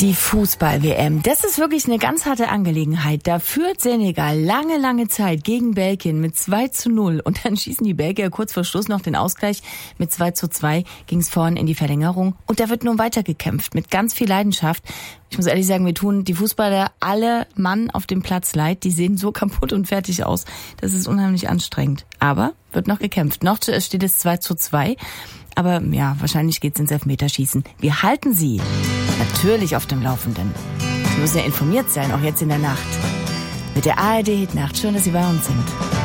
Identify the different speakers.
Speaker 1: Die Fußball-WM, das ist wirklich eine ganz harte Angelegenheit. Da führt Senegal lange Zeit gegen Belgien mit 2:0 und dann schießen die Belgier kurz vor Schluss noch den Ausgleich. Mit 2:2 ging es vorhin in die Verlängerung und da wird nun weitergekämpft mit ganz viel Leidenschaft. Ich muss ehrlich sagen, wir tun die Fußballer alle Mann auf dem Platz leid. Die sehen so kaputt und fertig aus. Das ist unheimlich anstrengend. Aber wird noch gekämpft. Noch steht es 2:2. Aber ja, wahrscheinlich geht's ins Elfmeterschießen. Wir halten Sie natürlich auf dem Laufenden. Sie müssen ja informiert sein, auch jetzt in der Nacht. Mit der ARD Hitnacht. Schön, dass Sie bei uns sind.